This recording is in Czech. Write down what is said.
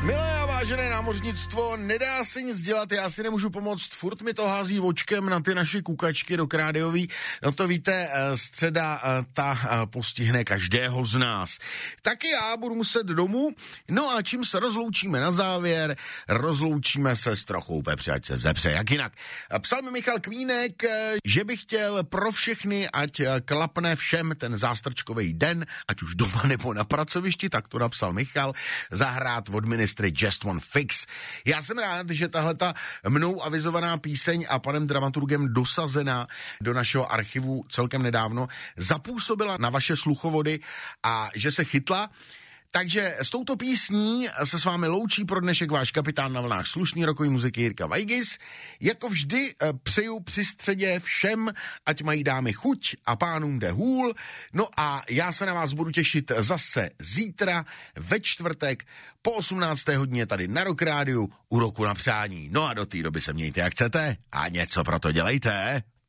Milé a vážené námořnictvo, nedá se nic dělat, já si nemůžu pomoct, furt mi to hází očkem na ty naše kukačky do krádiový. No to víte, středa ta postihne každého z nás. Taky já budu muset domů, no a čím se rozloučíme na závěr, rozloučíme se s trochou pepře, ať se vzepře, jak jinak. Psal mi Michal Kvínek, že by chtěl pro všechny, ať klapne všem ten zástrčkový den, ať už doma nebo na pracovišti, tak to napsal Michal, zahrát od ministry Just One Fix. Já jsem rád, že tahleta mnou avizovaná píseň a panem dramaturgem dosazená do našeho archivu celkem nedávno zapůsobila na vaše sluchovody a že se chytla. Takže s touto písní se s vámi loučí pro dnešek váš kapitán na vlnách slušný rokový muziky Jirka Vajgis. Jako vždy přeju při středě všem, ať mají dámy chuť a pánům jde hůl. No a já se na vás budu těšit zase zítra ve čtvrtek po 18. hodině tady na Rock Rádiu u Roku na přání. No a do té doby se mějte jak chcete a něco pro to dělejte.